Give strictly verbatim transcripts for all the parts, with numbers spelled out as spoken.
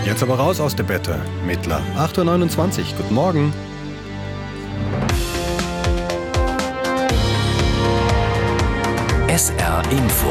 Jetzt aber raus aus der Bette. Mittler, acht Uhr neunundzwanzig. Guten Morgen. S R Info.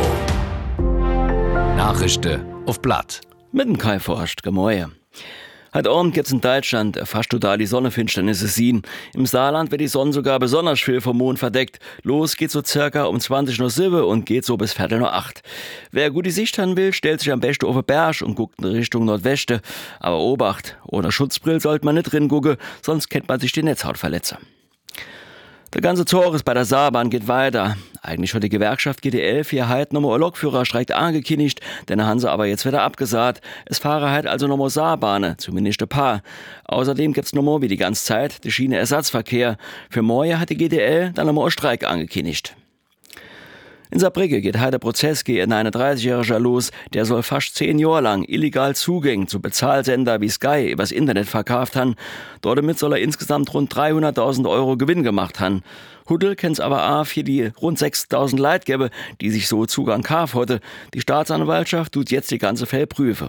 Nachrichten auf Blatt. Mit dem Kai Forst, gemäue. Heute Abend geht's in Deutschland fast total die Sonnenfinsternisse sehen. Im Saarland wird die Sonne sogar besonders viel vom Mond verdeckt. Los geht's so circa um zwanzig Uhr sieben und geht so bis Viertel nach acht. Wer gut die Sicht haben will, stellt sich am besten auf den Berg und guckt in Richtung Nordwesten. Aber Obacht, ohne Schutzbrill sollte man nicht drin gucken, sonst kennt man sich die Netzhaut verletzen. Der ganze Zores bei der Saarbahn geht weiter. Eigentlich hat die Gewerkschaft G D L für heute nochmal einen Lokführerstreik angekündigt, den haben sie aber jetzt wieder abgesagt. Es fahren heute also nochmal Saarbahnen, zumindest ein paar. Außerdem gibt's nochmal wie die ganze Zeit den Schienenersatzverkehr. Für morgen hat die G D L dann nochmal einen Streik angekündigt. In Saarbrücken geht heute der Prozess gegen einen einunddreißigjähriger los, der soll fast zehn Jahre lang illegal Zugänge zu Bezahlsender wie Sky übers Internet verkauft haben. Damit soll er insgesamt rund dreihunderttausend Euro Gewinn gemacht haben. Huddel kennt's aber auch für die rund sechstausend Leute geben, die sich so Zugang kaufen heute. Die Staatsanwaltschaft tut jetzt die ganze Fälle prüfen.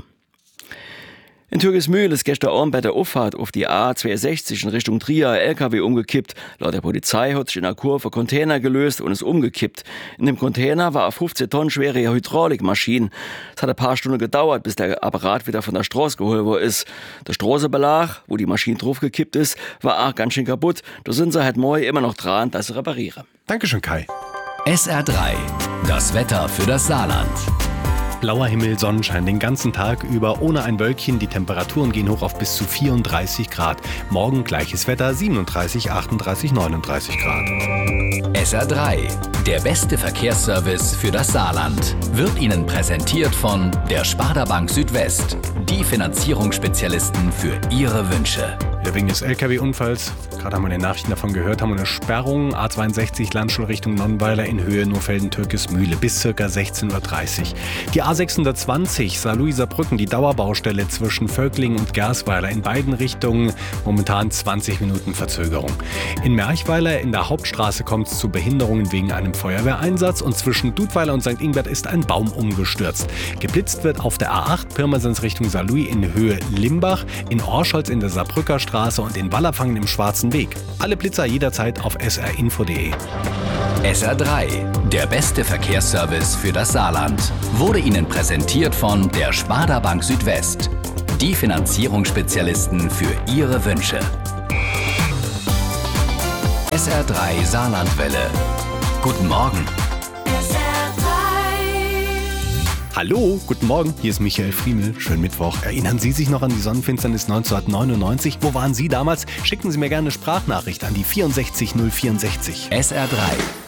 In Türkismühl ist gestern Abend bei der Auffahrt auf die A zweiundsechzig in Richtung Trier ein L K W umgekippt. Laut der Polizei hat sich in der Kurve ein Container gelöst und ist umgekippt. In dem Container war eine fünfzehn Tonnen schwere Hydraulikmaschine. Es hat ein paar Stunden gedauert, bis der Apparat wieder von der Straße geholt worden ist. Der Straßenbelag, wo die Maschine draufgekippt ist, war auch ganz schön kaputt. Da sind sie halt morgen immer noch dran, das zu reparieren. Dankeschön, Kai. S R drei. Das Wetter für das Saarland. Blauer Himmel, Sonnenschein den ganzen Tag über, ohne ein Wölkchen. Die Temperaturen gehen hoch auf bis zu vierunddreißig Grad. Morgen gleiches Wetter, siebenunddreißig, achtunddreißig, neununddreißig Grad. S R drei. Der beste Verkehrsservice für das Saarland. Wird Ihnen präsentiert von der Sparda Bank Südwest. Die Finanzierungsspezialisten für Ihre Wünsche. Ja, wegen des L K W-Unfalls, gerade haben wir in den Nachrichten davon gehört, haben wir eine Sperrung. A zweiundsechzig Landstuhl Richtung Nonnweiler in Höhe Nurfelden-Türkismühle bis ca. sechzehn Uhr dreißig. Die A sechshundertzwanzig Saarlouiser-Brücken, die Dauerbaustelle zwischen Völklingen und Gersweiler in beiden Richtungen, momentan zwanzig Minuten Verzögerung. In Merchweiler in der Hauptstraße kommt es zu Behinderungen wegen einem Feuerwehreinsatz und zwischen Dudweiler und Sankt Ingbert ist ein Baum umgestürzt. Geblitzt wird auf der A acht Pirmasens Richtung Saarlouis in Höhe Limbach, in Orscholz in der Saarbrücker Straße und in Wallerfangen im Schwarzen Weg. Alle Blitzer jederzeit auf s r info punkt d e. S R drei. Der beste Verkehrsservice für das Saarland. Wurde Ihnen präsentiert von der Sparda Bank Südwest. Die Finanzierungsspezialisten für Ihre Wünsche. S R drei Saarlandwelle. Guten Morgen. Hallo, guten Morgen, hier ist Michael Friemel. Schönen Mittwoch. Erinnern Sie sich noch an die Sonnenfinsternis neunzehnhundertneunundneunzig? Wo waren Sie damals? Schicken Sie mir gerne eine Sprachnachricht an die vierundsechzig null vierundsechzig. S R drei.